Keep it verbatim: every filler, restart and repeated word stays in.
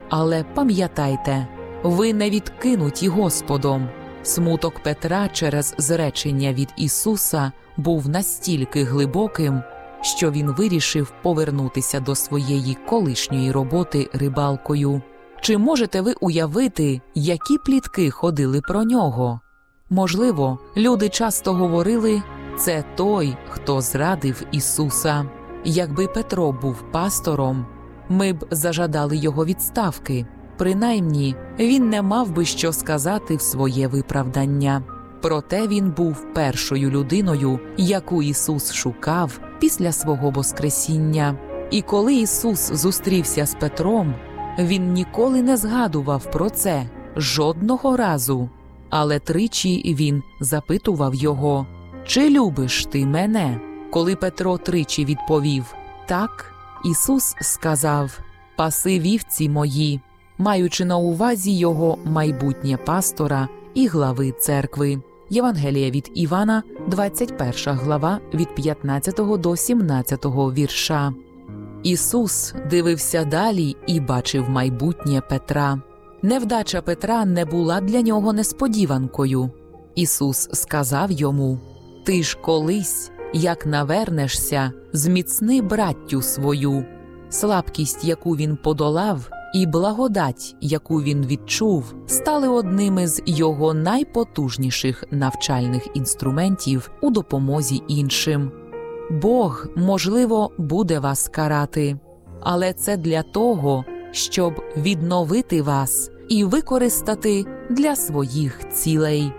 Але пам'ятайте, ви не відкинуті Господом. Смуток Петра через зречення від Ісуса був настільки глибоким, що він вирішив повернутися до своєї колишньої роботи рибалкою. Чи можете ви уявити, які плітки ходили про нього? Можливо, люди часто говорили, це той, хто зрадив Ісуса. Якби Петро був пастором, ми б зажадали його відставки. Принаймні, він не мав би що сказати в своє виправдання. Проте він був першою людиною, яку Ісус шукав після свого воскресіння. І коли Ісус зустрівся з Петром, він ніколи не згадував про це, жодного разу. Але тричі він запитував його, «Чи любиш ти мене?» Коли Петро тричі відповів «Так», Ісус сказав, «Паси вівці мої», маючи на увазі його майбутнє пастора і глави церкви. Євангеліє від Івана, двадцять перша глава, від п'ятнадцятого до сімнадцятого вірша. Ісус дивився далі і бачив майбутнє Петра. Невдача Петра не була для нього несподіванкою. Ісус сказав йому, «Ти ж колись, як навернешся, зміцни браттю свою». Слабкість, яку він подолав, і благодать, яку він відчув, стали одними з його найпотужніших навчальних інструментів у допомозі іншим. Бог, можливо, буде вас карати, але це для того, щоб відновити вас і використати для своїх цілей.